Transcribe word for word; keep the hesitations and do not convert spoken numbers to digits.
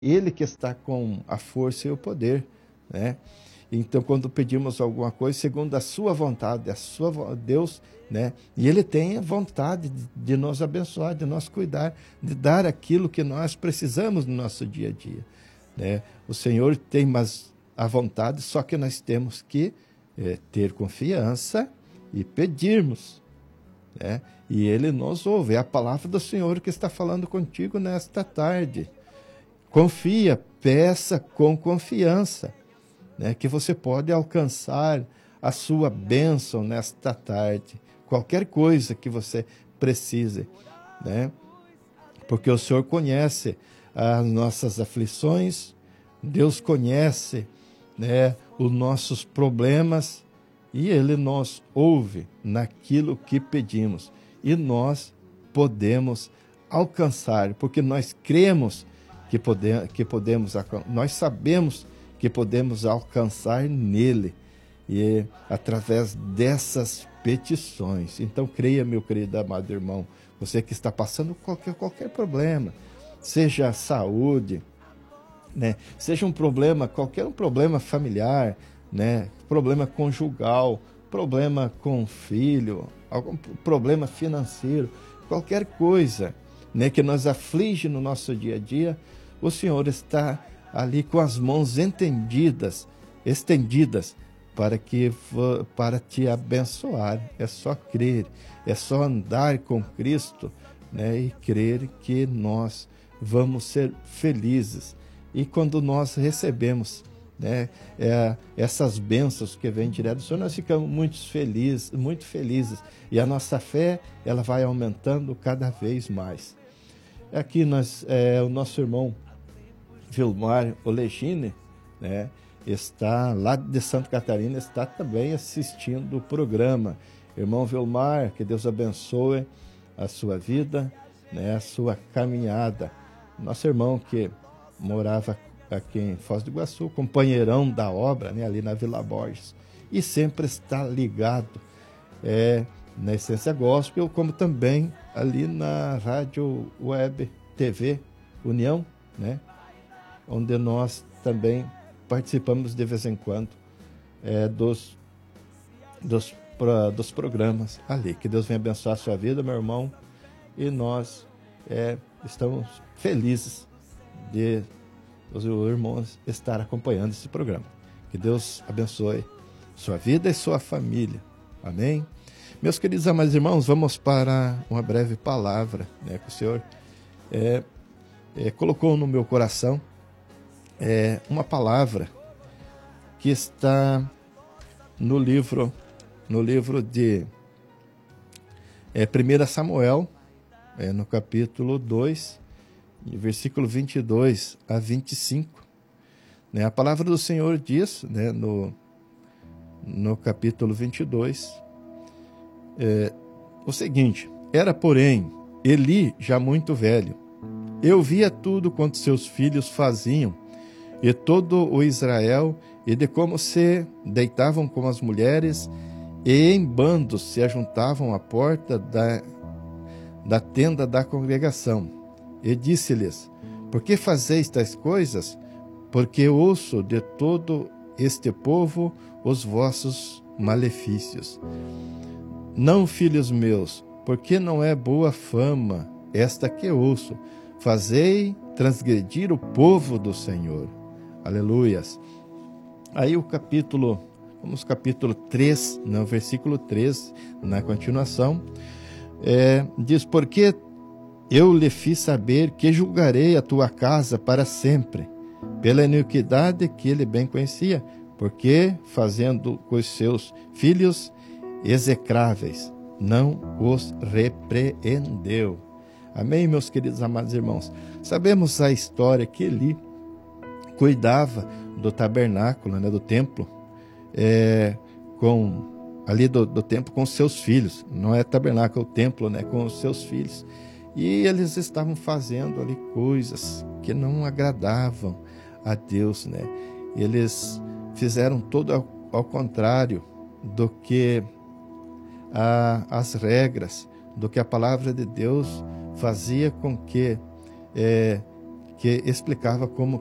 Ele que está com a força e o poder, né? Então, quando pedimos alguma coisa, segundo a sua vontade, a sua vo- Deus, né? E Ele tem a vontade de, de nos abençoar, de nos cuidar, de dar aquilo que nós precisamos no nosso dia a dia, né? O Senhor tem mas a vontade, só que nós temos que eh, ter confiança e pedirmos, né? E Ele nos ouve. É a palavra do Senhor que está falando contigo nesta tarde. Confia, peça com confiança, né, que você pode alcançar a sua bênção nesta tarde. Qualquer coisa que você precise, né? Porque o Senhor conhece as nossas aflições, Deus conhece, né, os nossos problemas e Ele nos ouve naquilo que pedimos. E nós podemos alcançar, porque nós cremos que, pode, que podemos, nós sabemos que podemos alcançar nele, e através dessas petições. Então creia, meu querido amado irmão, você que está passando qualquer, qualquer problema, seja saúde, né? Seja um problema, qualquer um problema familiar, né? Problema conjugal, problema com filho, algum problema financeiro, qualquer coisa, né, que nos aflige no nosso dia a dia, o Senhor está ali com as mãos entendidas, estendidas, para que para te abençoar. É só crer, é só andar com Cristo, né, e crer que nós vamos ser felizes. E quando nós recebemos, né, é, essas bênçãos que vêm direto do Senhor, nós ficamos muito felizes, muito felizes. E a nossa fé, ela vai aumentando cada vez mais. Aqui nós, é, o nosso irmão Vilmar Olegine, né, está lá de Santa Catarina, está também assistindo o programa. Irmão Vilmar, que Deus abençoe a sua vida, né, a sua caminhada. Nosso irmão que morava aqui em Foz do Iguaçu, companheirão da obra, né, ali na Vila Borges, e sempre está ligado é, na Essência Gospel, como também ali na Rádio Web T V União, né, onde nós também participamos de vez em quando é, dos, dos, pra, dos programas ali. Que Deus venha abençoar a sua vida, meu irmão, e nós é, estamos felizes de os irmãos estar acompanhando esse programa. Que Deus abençoe sua vida e sua família. Amém? Meus queridos amados irmãos, vamos para uma breve palavra, né, que o Senhor é, é, colocou no meu coração. É uma palavra que está no livro, no livro de é, primeiro Samuel, é, no capítulo dois, versículo vinte e dois a vinte e cinco. Né? A palavra do Senhor diz, né, no, no capítulo vinte e dois, é, o seguinte: era, porém, Eli já muito velho. Eu via tudo quanto seus filhos faziam, e todo o Israel, e de como se deitavam com as mulheres, e em bandos se ajuntavam à porta da, da tenda da congregação. E disse-lhes: por que fazeis tais coisas? Porque ouço de todo este povo os vossos malefícios. Não, filhos meus, porque não é boa fama esta que ouço. Fazei transgredir o povo do Senhor. Aleluias. Aí o capítulo, vamos capítulo três, no versículo três, na continuação, é, diz: porque eu lhe fiz saber que julgarei a tua casa para sempre, pela iniquidade que ele bem conhecia, porque fazendo com os seus filhos execráveis, não os repreendeu. Amém, meus queridos amados irmãos? Sabemos a história que Eli cuidava do tabernáculo, né, do templo, é, com, ali do, do templo com seus filhos. Não é tabernáculo, é o templo, né, com os seus filhos. E eles estavam fazendo ali coisas que não agradavam a Deus, né? Eles fizeram tudo ao, ao contrário do que a, as regras, do que a palavra de Deus fazia com que, é, que explicava como